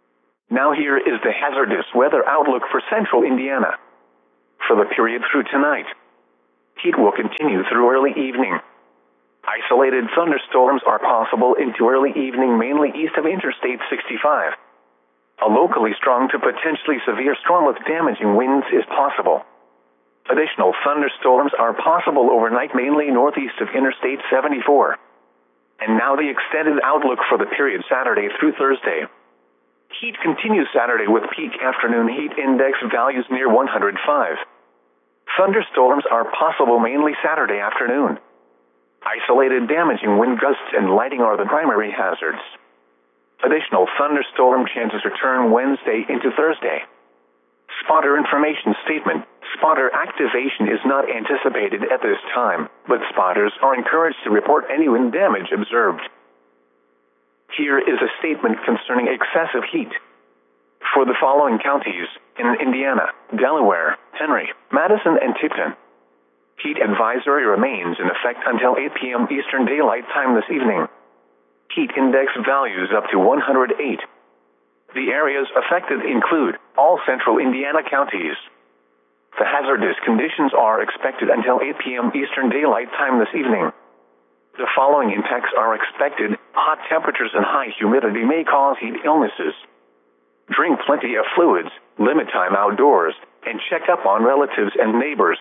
Now here is the hazardous weather outlook for central Indiana. For the period through tonight, heat will continue through early evening. Isolated thunderstorms are possible into early evening, mainly east of Interstate 65. A locally strong to potentially severe storm with damaging winds is possible. Additional thunderstorms are possible overnight, mainly northeast of Interstate 74. And now the extended outlook for the period Saturday through Thursday. Heat continues Saturday with peak afternoon heat index values near 105. Thunderstorms are possible mainly Saturday afternoon. Isolated damaging wind gusts and lighting are the primary hazards. Additional thunderstorm chances return Wednesday into Thursday. Spotter information statement. Spotter activation is not anticipated at this time, but spotters are encouraged to report any wind damage observed. Here is a statement concerning excessive heat. For the following counties in Indiana, Delaware, Henry, Madison, and Tipton, heat advisory remains in effect until 8 p.m. Eastern Daylight Time this evening. Heat index values up to 108. The areas affected include all central Indiana counties. The hazardous conditions are expected until 8 p.m. Eastern Daylight Time this evening. The following impacts are expected. Hot temperatures and high humidity may cause heat illnesses. Drink plenty of fluids, limit time outdoors, and check up on relatives and neighbors.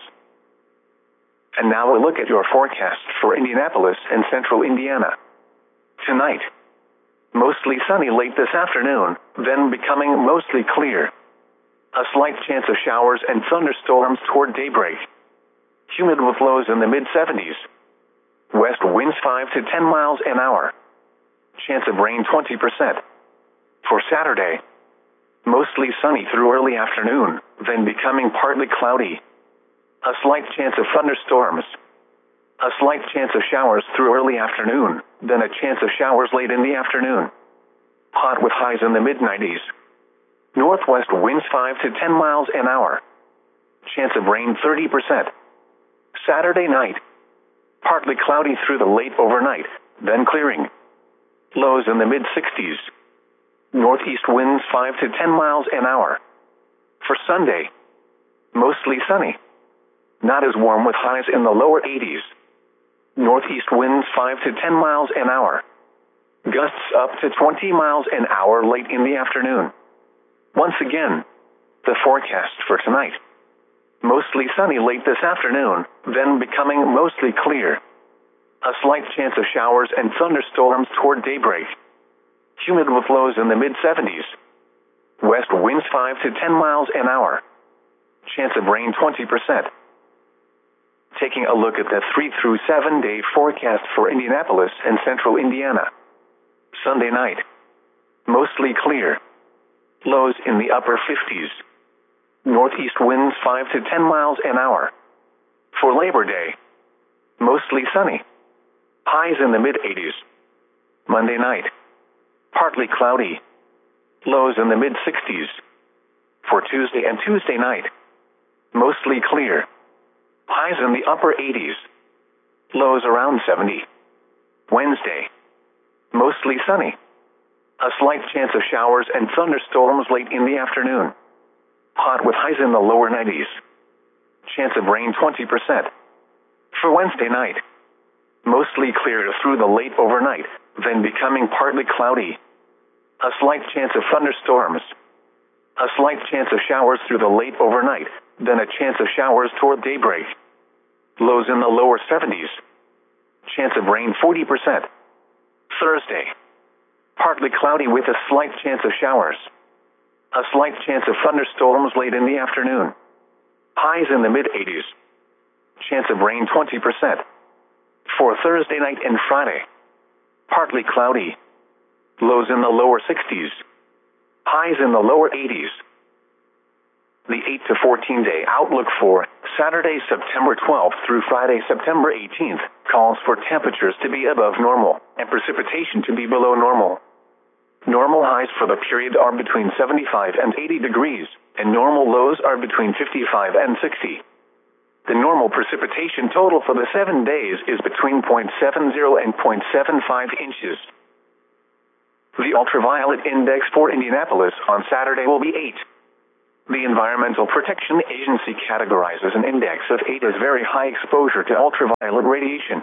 And now a look at your forecast for Indianapolis and central Indiana. Tonight, mostly sunny late this afternoon, then becoming mostly clear. A slight chance of showers and thunderstorms toward daybreak. Humid with lows in the mid-70s. West winds 5 to 10 miles an hour. Chance of rain 20%. For Saturday, mostly sunny through early afternoon, then becoming partly cloudy. A slight chance of thunderstorms. A slight chance of showers through early afternoon, then a chance of showers late in the afternoon. Hot with highs in the mid-90s. Northwest winds 5 to 10 miles an hour. Chance of rain 30%. Saturday night, partly cloudy through the late overnight, then clearing. Lows in the mid-60s. Northeast winds 5 to 10 miles an hour. For Sunday, mostly sunny. Not as warm with highs in the lower 80s. Northeast winds 5 to 10 miles an hour. Gusts up to 20 miles an hour late in the afternoon. Once again, the forecast for tonight. Mostly sunny late this afternoon, then becoming mostly clear. A slight chance of showers and thunderstorms toward daybreak. Humid with lows in the mid-70s. West winds 5 to 10 miles an hour. Chance of rain 20%. Taking a look at the 3 through 7 day forecast for Indianapolis and central Indiana. Sunday night, mostly clear. Lows in the upper 50s. Northeast winds 5 to 10 miles an hour. For Labor Day, mostly sunny. Highs in the mid-80s. Monday night, partly cloudy. Lows in the mid-60s. For Tuesday and Tuesday night, mostly clear. Highs in the upper 80s. Lows around 70. Wednesday, mostly sunny. A slight chance of showers and thunderstorms late in the afternoon. Hot with highs in the lower 90s. Chance of rain 20%. For Wednesday night, mostly clear through the late overnight, then becoming partly cloudy. A slight chance of thunderstorms. A slight chance of showers through the late overnight, then a chance of showers toward daybreak. Lows in the lower 70s. Chance of rain 40%. Thursday, partly cloudy with a slight chance of showers. A slight chance of thunderstorms late in the afternoon. Highs in the mid-80s. Chance of rain 20%. For Thursday night and Friday, partly cloudy. Lows in the lower 60s. Highs in the lower 80s. The 8 to 14 day outlook for Saturday, September 12th through Friday, September 18th calls for temperatures to be above normal and precipitation to be below normal. Normal highs for the period are between 75 and 80 degrees, and normal lows are between 55 and 60. The normal precipitation total for the 7 days is between 0.70 and 0.75 inches. The ultraviolet index for Indianapolis on Saturday will be 8. The Environmental Protection Agency categorizes an index of 8 as very high exposure to ultraviolet radiation.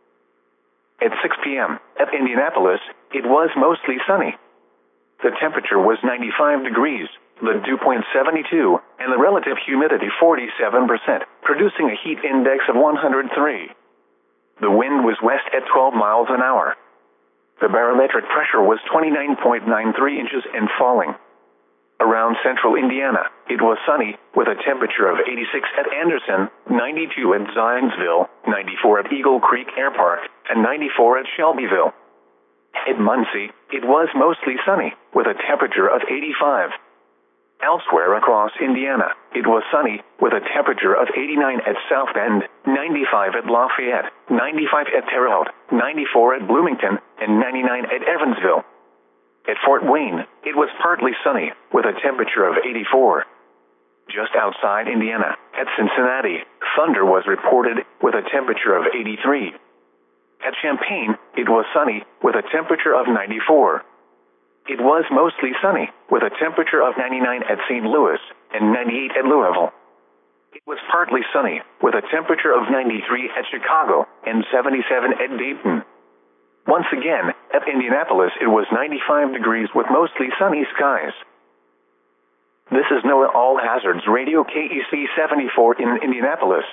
At 6 p.m. at Indianapolis, it was mostly sunny. The temperature was 95 degrees, the dew point 72, and the relative humidity 47%, producing a heat index of 103. The wind was west at 12 miles an hour. The barometric pressure was 29.93 inches and falling. Around central Indiana, it was sunny, with a temperature of 86 at Anderson, 92 at Zionsville, 94 at Eagle Creek Air Park, and 94 at Shelbyville. At Muncie, it was mostly sunny, with a temperature of 85. Elsewhere across Indiana, it was sunny, with a temperature of 89 at South Bend, 95 at Lafayette, 95 at Terre Haute, 94 at Bloomington, and 99 at Evansville. At Fort Wayne, it was partly sunny, with a temperature of 84. Just outside Indiana, at Cincinnati, thunder was reported, with a temperature of 83. At Champaign, it was sunny, with a temperature of 94. It was mostly sunny, with a temperature of 99 at St. Louis, and 98 at Louisville. It was partly sunny, with a temperature of 93 at Chicago, and 77 at Dayton. Once again, at Indianapolis, it was 95 degrees with mostly sunny skies. This is NOAA All Hazards Radio KEC 74 in Indianapolis.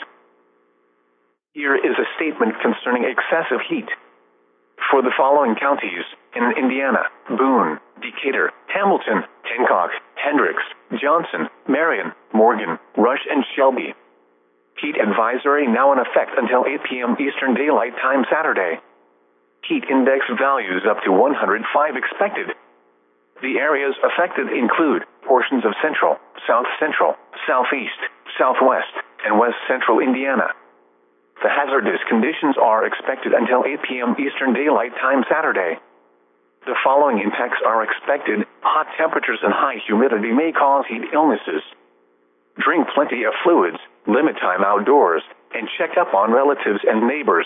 Here is a statement concerning excessive heat. For the following counties in Indiana: Boone, Decatur, Hamilton, Hancock, Hendricks, Johnson, Marion, Morgan, Rush, and Shelby. Heat advisory now in effect until 8 p.m. Eastern Daylight Time Saturday. Heat index values up to 105 expected. The areas affected include portions of central, south central, southeast, southwest, and west central Indiana. The hazardous conditions are expected until 8 p.m. Eastern Daylight Time Saturday. The following impacts are expected. Hot temperatures and high humidity may cause heat illnesses. Drink plenty of fluids, limit time outdoors, and check up on relatives and neighbors.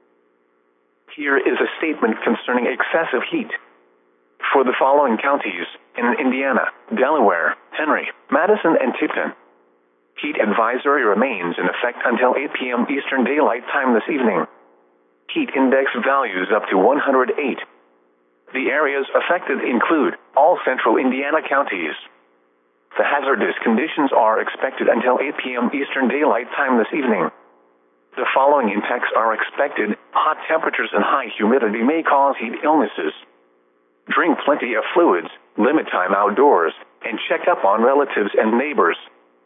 Here is a statement concerning excessive heat. For the following counties in Indiana: Delaware, Henry, Madison, and Tipton. Heat advisory remains in effect until 8 p.m. Eastern Daylight Time this evening. Heat index values up to 108. The areas affected include all central Indiana counties. The hazardous conditions are expected until 8 p.m. Eastern Daylight Time this evening. The following impacts are expected. Hot temperatures and high humidity may cause heat illnesses. Drink plenty of fluids, limit time outdoors, and check up on relatives and neighbors.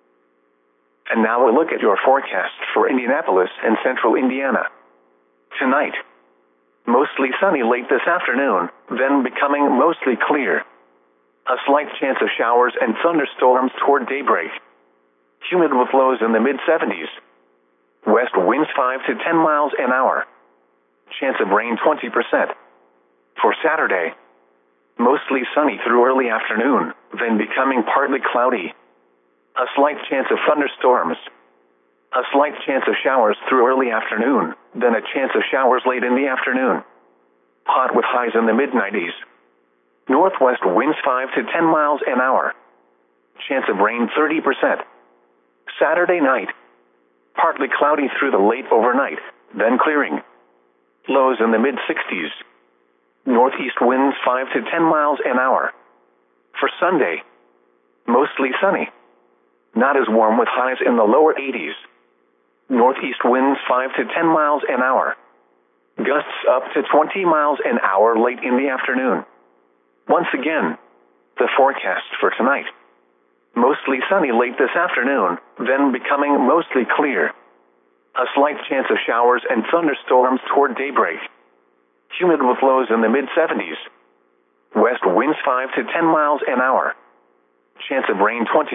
And now a look at your forecast for Indianapolis and central Indiana. Tonight, mostly sunny late this afternoon, then becoming mostly clear. A slight chance of showers and thunderstorms toward daybreak. Humid with lows in the mid-70s. West winds 5 to 10 miles an hour. Chance of rain 20%. For Saturday, mostly sunny through early afternoon, then becoming partly cloudy. A slight chance of thunderstorms. A slight chance of showers through early afternoon, then a chance of showers late in the afternoon. Hot with highs in the mid-90s. Northwest winds 5 to 10 miles an hour. Chance of rain 30%. Saturday night, partly cloudy through the late overnight, then clearing. Lows in the mid-60s. Northeast winds 5 to 10 miles an hour. For Sunday, mostly sunny. Not as warm with highs in the lower 80s. Northeast winds 5 to 10 miles an hour. Gusts up to 20 miles an hour late in the afternoon. Once again, the forecast for tonight. Mostly sunny late this afternoon, then becoming mostly clear. A slight chance of showers and thunderstorms toward daybreak. Humid with lows in the mid-70s. West winds 5 to 10 miles an hour. Chance of rain 20%.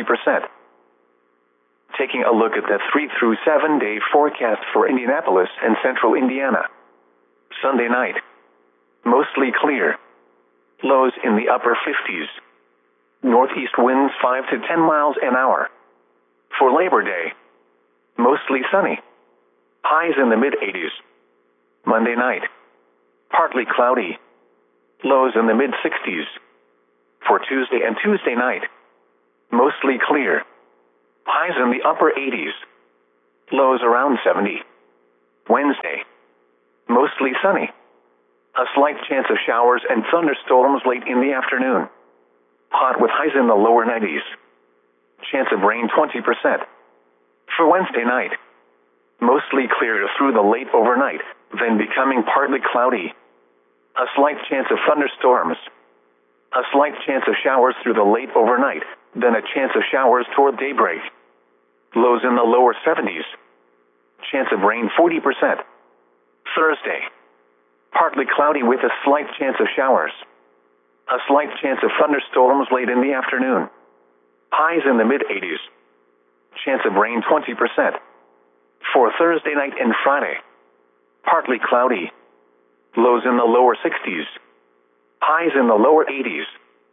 Taking a look at the 3 through 7 day forecast for Indianapolis and central Indiana. Sunday night, mostly clear. Lows in the upper 50s. Northeast winds 5 to 10 miles an hour. For Labor Day, mostly sunny. Highs in the mid-80s. Monday night, partly cloudy. lows in the mid-60s. For Tuesday and Tuesday night, mostly clear. Highs in the upper 80s. Lows around 70. Wednesday, mostly sunny. A slight chance of showers and thunderstorms late in the afternoon. Hot with highs in the lower 90s. Chance of rain 20%. For Wednesday night, mostly clear through the late overnight, then becoming partly cloudy. A slight chance of thunderstorms. A slight chance of showers through the late overnight, then a chance of showers toward daybreak. Lows in the lower 70s. Chance of rain 40%. Thursday, partly cloudy with a slight chance of showers. A slight chance of thunderstorms late in the afternoon. Highs in the mid-80s. Chance of rain 20%. For Thursday night and Friday, partly cloudy. Lows in the lower 60s. Highs in the lower 80s.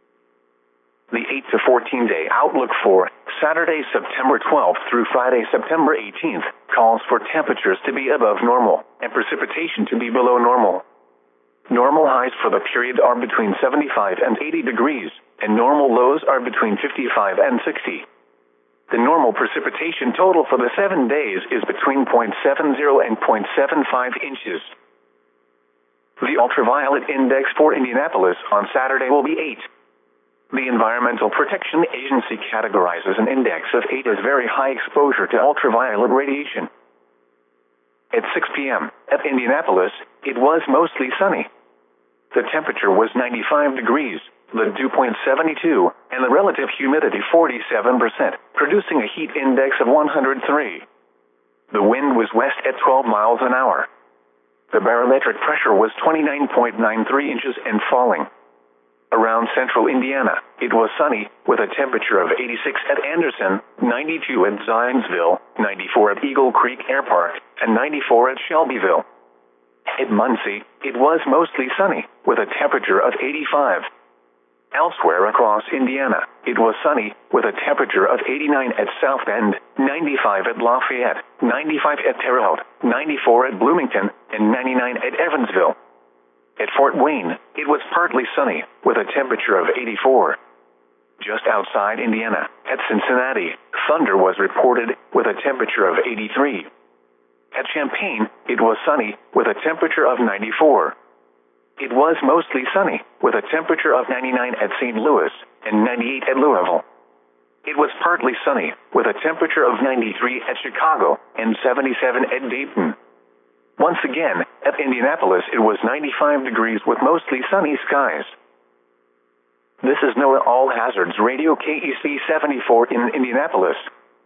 The 8 to 14 day outlook for Saturday, September 12th through Friday, September 18th calls for temperatures to be above normal and precipitation to be below normal. Normal highs for the period are between 75 and 80 degrees, and normal lows are between 55 and 60. The normal precipitation total for the 7 days is between 0.70 and 0.75 inches. The ultraviolet index for Indianapolis on Saturday will be 8. The Environmental Protection Agency categorizes an index of 8 as very high exposure to ultraviolet radiation. At 6 p.m. at Indianapolis, it was mostly sunny. The temperature was 95 degrees, the dew point 72, and the relative humidity 47%, producing a heat index of 103. The wind was west at 12 miles an hour. The barometric pressure was 29.93 inches and falling. Around central Indiana, it was sunny, with a temperature of 86 at Anderson, 92 at Zionsville, 94 at Eagle Creek Air Park, and 94 at Shelbyville. At Muncie, it was mostly sunny, with a temperature of 85. Elsewhere across Indiana, it was sunny, with a temperature of 89 at South Bend, 95 at Lafayette, 95 at Terre Haute, 94 at Bloomington, and 99 at Evansville. At Fort Wayne, it was partly sunny, with a temperature of 84. Just outside Indiana, at Cincinnati, thunder was reported, with a temperature of 83. At Champaign, it was sunny, with a temperature of 94. It was mostly sunny, with a temperature of 99 at St. Louis, and 98 at Louisville. It was partly sunny, with a temperature of 93 at Chicago, and 77 at Dayton. Once again, at Indianapolis, it was 95 degrees with mostly sunny skies. This is NOAA All Hazards Radio KEC 74 in Indianapolis.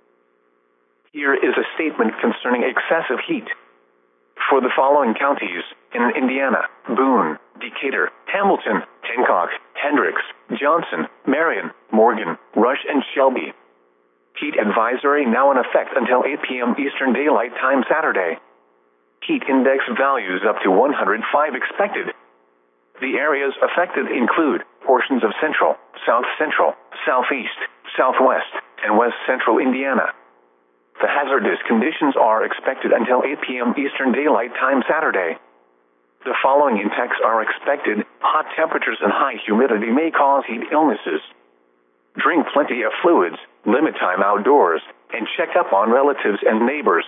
Here is a statement concerning excessive heat. For the following counties in Indiana: Boone, Decatur, Hamilton, Hancock, Hendricks, Johnson, Marion, Morgan, Rush, and Shelby. Heat advisory now in effect until 8 p.m. Eastern Daylight Time Saturday. Heat index values up to 105 expected. The areas affected include portions of central, south central, southeast, southwest, and west central Indiana. The hazardous conditions are expected until 8 p.m. Eastern Daylight Time Saturday. The following impacts are expected: hot temperatures and high humidity may cause heat illnesses. Drink plenty of fluids, limit time outdoors, and check up on relatives and neighbors.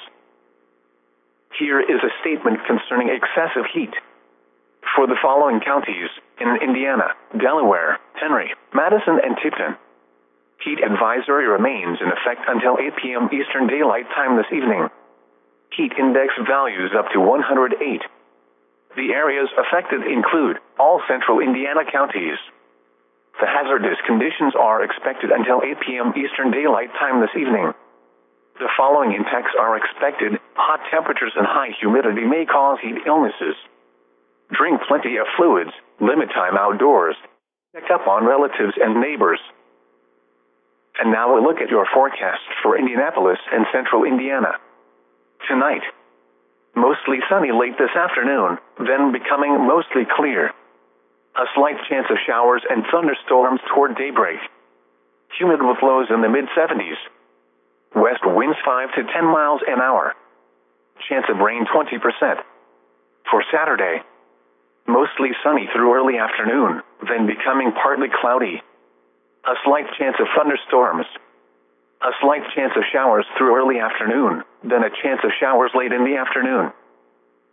Here is a statement concerning excessive heat. For the following counties in Indiana: Delaware, Henry, Madison, and Tipton. Heat advisory remains in effect until 8 p.m. Eastern Daylight Time this evening. Heat index values up to 108. The areas affected include all central Indiana counties. The hazardous conditions are expected until 8 p.m. Eastern Daylight Time this evening. The following impacts are expected: hot temperatures and high humidity may cause heat illnesses. Drink plenty of fluids, limit time outdoors, check up on relatives and neighbors. And now a look at your forecast for Indianapolis and central Indiana. Tonight, mostly sunny late this afternoon, then becoming mostly clear. A slight chance of showers and thunderstorms toward daybreak. Humid with lows in the mid-70s. West winds 5 to 10 miles an hour. Chance of rain 20%. For Saturday, Mostly sunny through early afternoon, then becoming partly cloudy. A slight chance of thunderstorms. A slight chance of showers through early afternoon, then a chance of showers late in the afternoon.